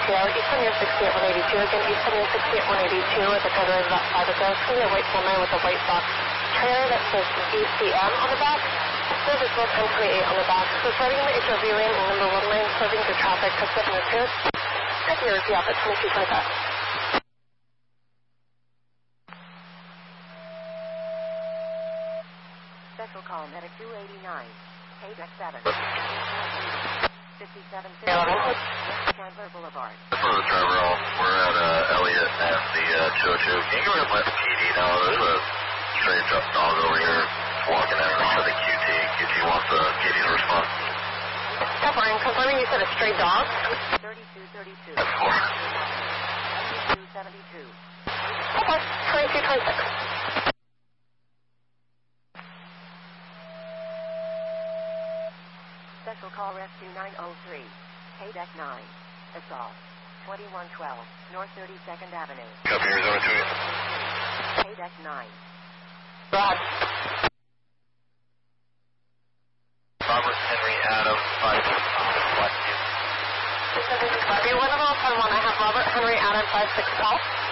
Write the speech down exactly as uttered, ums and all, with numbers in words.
out. Eastern Air sixty-eight one eighty-two, again, Eastern Air sixty-eight one eighty-two with a total of about five ago. See a white woman with a white box trailer that says E C M on the back. There's a four ten twenty-eight on the back. So starting in the H O V lane and number one lane, serving through traffic, cuts up in the two. At yours, yeah, that's twenty-two twenty-five. Special call medic two eighty-nine. K deck seven. fifty-seven Chandler Boulevard. For the driver off, we're at uh, Elliott and the uh, two oh two. Can you go ahead and let P D know? There's a stray dog over here walking in for the Q T. Q T wants the P D to respond. Yeah, Brian, confirming you said a stray dog? thirty-two thirty-two. That's four. seventy-two seventy-two. Okay, twenty-two twenty-six. Special call rescue nine oh three. K deck nine. Assault. twenty-one twelve. North thirty-second Avenue. Copy, Arizona two eight. K deck nine. Rod. Robert Henry Adam, five six. Copy, one of all, one. I have Robert Henry Adam, five six call.